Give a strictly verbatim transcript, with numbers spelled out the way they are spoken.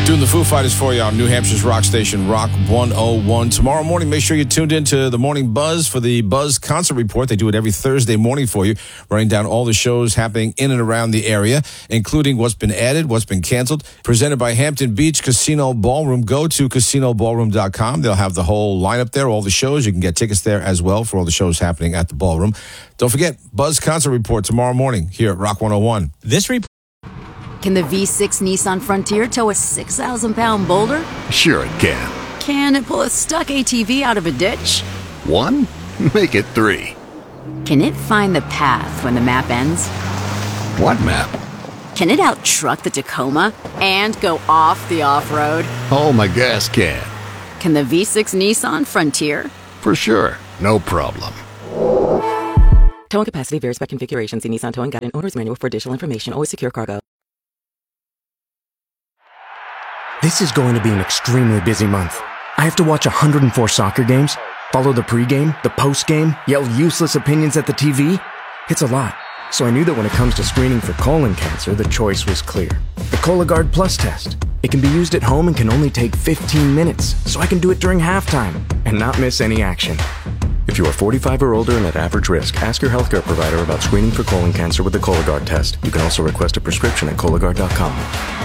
Doing the Foo Fighters for you on New Hampshire's rock station, Rock one oh one. Tomorrow morning, make sure you're tuned into the Morning Buzz for the Buzz Concert Report. They do it every Thursday morning for you, running down all the shows happening in and around the area, including what's been added, what's been canceled. Presented by Hampton Beach Casino Ballroom. Go to casino ballroom dot com. They'll have the whole lineup there, all the shows. You can get tickets there as well for all the shows happening at the ballroom. Don't forget, Buzz Concert Report tomorrow morning here at Rock one oh one. This report. Can the V six Nissan Frontier tow a six thousand pound boulder? Sure it can. Can it pull a stuck A T V out of a ditch? One? Make it three. Can it find the path when the map ends? What map? Can it out-truck the Tacoma and go off the off-road? Oh, my gas can. Can the V six Nissan Frontier? For sure. No problem. Towing capacity varies by configuration. See Nissan Towing Guide and Owner's Manual for additional information. Always secure cargo. This is going to be an extremely busy month. I have to watch one hundred four soccer games, follow the pregame, the postgame, yell useless opinions at the T V. It's a lot. So I knew that when it comes to screening for colon cancer, the choice was clear. The Cologuard Plus test. It can be used at home and can only take fifteen minutes, so I can do it during halftime and not miss any action. If you are forty-five or older and at average risk, ask your healthcare provider about screening for colon cancer with the Cologuard test. You can also request a prescription at Cologuard dot com.